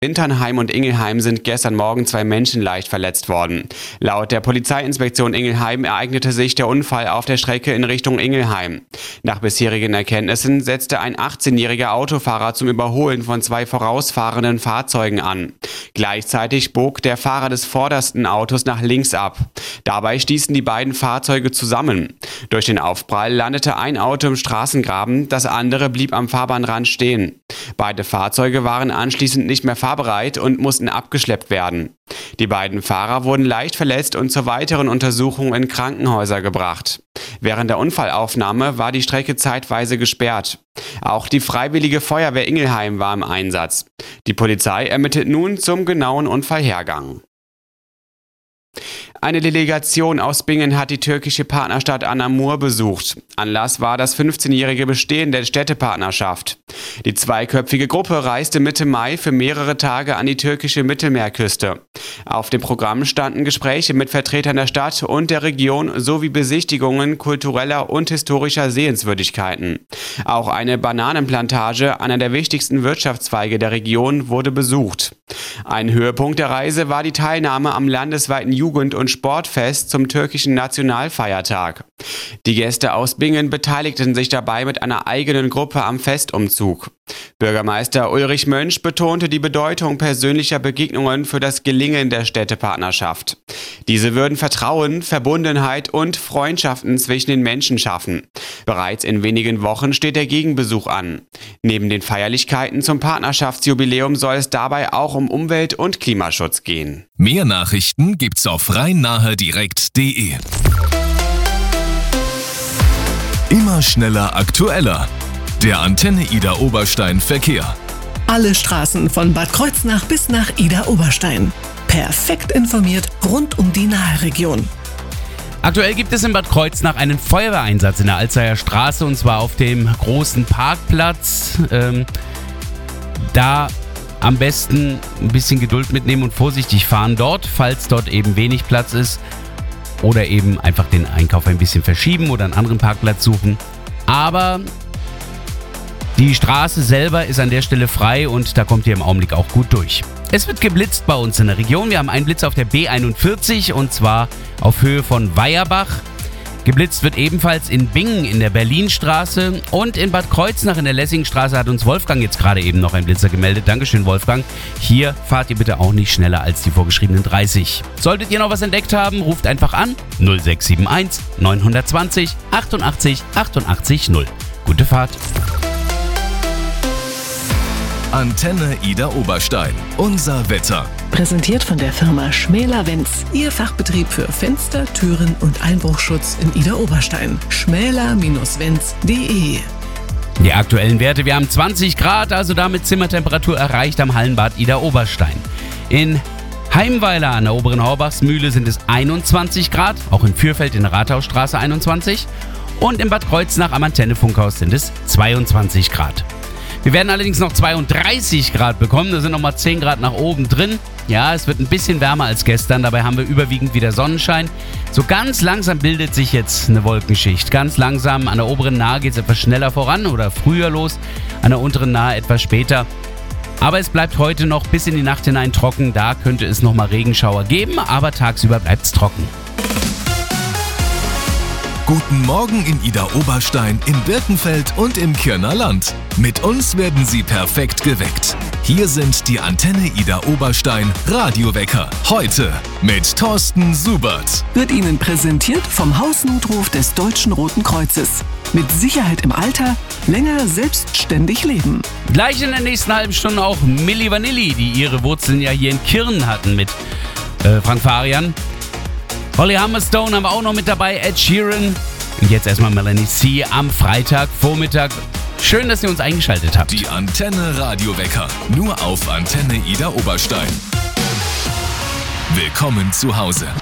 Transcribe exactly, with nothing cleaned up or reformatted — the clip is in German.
Winternheim und Ingelheim sind gestern Morgen zwei Menschen leicht verletzt worden. Laut der Polizeiinspektion Ingelheim ereignete sich der Unfall auf der Strecke in Richtung Ingelheim. Nach bisherigen Erkenntnissen setzte ein achtzehnjähriger Autofahrer zum Überholen von zwei vorausfahrenden Fahrzeugen an. Gleichzeitig bog der Fahrer des vordersten Autos nach links ab. Dabei stießen die beiden Fahrzeuge zusammen. Durch den Aufprall landete ein Auto im Straßengraben, das andere blieb am Fahrbahnrand stehen. Beide Fahrzeuge waren anschließend nicht mehr fahrbereit und mussten abgeschleppt werden. Die beiden Fahrer wurden leicht verletzt und zur weiteren Untersuchung in Krankenhäuser gebracht. Während der Unfallaufnahme war die Strecke zeitweise gesperrt. Auch die Freiwillige Feuerwehr Ingelheim war im Einsatz. Die Polizei ermittelt nun zum genauen Unfallhergang. Eine Delegation aus Bingen hat die türkische Partnerstadt Anamur besucht. Anlass war das fünfzehnjährige Bestehen der Städtepartnerschaft. Die zweiköpfige Gruppe reiste Mitte Mai für mehrere Tage an die türkische Mittelmeerküste. Auf dem Programm standen Gespräche mit Vertretern der Stadt und der Region sowie Besichtigungen kultureller und historischer Sehenswürdigkeiten. Auch eine Bananenplantage, einer der wichtigsten Wirtschaftszweige der Region, wurde besucht. Ein Höhepunkt der Reise war die Teilnahme am landesweiten Jugend- und Sportfest zum türkischen Nationalfeiertag. Die Gäste aus Bingen beteiligten sich dabei mit einer eigenen Gruppe am Festumzug. Bürgermeister Ulrich Mönch betonte die Bedeutung persönlicher Begegnungen für das Gelingen der Städtepartnerschaft. Diese würden Vertrauen, Verbundenheit und Freundschaften zwischen den Menschen schaffen. Bereits in wenigen Wochen steht der Gegenbesuch an. Neben den Feierlichkeiten zum Partnerschaftsjubiläum soll es dabei auch um Umwelt- und Klimaschutz gehen. Mehr Nachrichten gibt's auf rhein-nahe-direkt punkt de. Immer schneller, aktueller. Der Antenne Idar Oberstein Verkehr. Alle Straßen von Bad Kreuznach bis nach Idar Oberstein. Perfekt informiert rund um die Nahe-Region. Aktuell gibt es in Bad Kreuznach einen Feuerwehreinsatz in der Alzeyer Straße und zwar auf dem großen Parkplatz. Ähm, da am besten ein bisschen Geduld mitnehmen und vorsichtig fahren dort, falls dort eben wenig Platz ist. Oder eben einfach den Einkauf ein bisschen verschieben oder einen anderen Parkplatz suchen. Aber die Straße selber ist an der Stelle frei und da kommt ihr im Augenblick auch gut durch. Es wird geblitzt bei uns in der Region. Wir haben einen Blitz auf der B einundvierzig und zwar auf Höhe von Weierbach. Geblitzt wird ebenfalls in Bingen in der Berlinstraße und in Bad Kreuznach in der Lessingstraße hat uns Wolfgang jetzt gerade eben noch einen Blitzer gemeldet. Dankeschön, Wolfgang. Hier fahrt ihr bitte auch nicht schneller als die vorgeschriebenen dreißig. Solltet ihr noch was entdeckt haben, ruft einfach an null sechs sieben eins neun zwei null achtundachtzig achtundachtzig null. Gute Fahrt. Antenne Idar Oberstein. Unser Wetter. Präsentiert von der Firma Schmäler-Wenz. Ihr Fachbetrieb für Fenster, Türen und Einbruchschutz in Idar Oberstein. schmäler Wenz punkt de. Die aktuellen Werte, wir haben zwanzig Grad, also damit Zimmertemperatur erreicht am Hallenbad Idar Oberstein. In Heimweiler an der oberen Horbachsmühle sind es einundzwanzig Grad, auch in Fürfeld in der Rathausstraße einundzwanzig und in Bad Kreuznach am Antennefunkhaus sind es zweiundzwanzig Grad. Wir werden allerdings noch zweiunddreißig Grad bekommen, da sind nochmal zehn Grad nach oben drin. Ja, es wird ein bisschen wärmer als gestern, dabei haben wir überwiegend wieder Sonnenschein. So ganz langsam bildet sich jetzt eine Wolkenschicht. Ganz langsam, an der oberen Nahe geht es etwas schneller voran oder früher los, an der unteren Nahe etwas später. Aber es bleibt heute noch bis in die Nacht hinein trocken, da könnte es nochmal Regenschauer geben, aber tagsüber bleibt es trocken. Guten Morgen in Idar Oberstein, in Birkenfeld und im Kirner Land. Mit uns werden Sie perfekt geweckt. Hier sind die Antenne Idar Oberstein Radiowecker. Heute mit Thorsten Subert. Wird Ihnen präsentiert vom Hausnotruf des Deutschen Roten Kreuzes. Mit Sicherheit im Alter, länger selbstständig leben. Gleich in der nächsten halben Stunde auch Milli Vanilli, die ihre Wurzeln ja hier in Kirn hatten mit äh, Frank Farian. Holly Humberstone haben wir auch noch mit dabei, Ed Sheeran. Und jetzt erstmal Melanie C. am Freitagvormittag. Schön, dass ihr uns eingeschaltet habt. Die Antenne Radiowecker, nur auf Antenne Idar Oberstein. Willkommen zu Hause.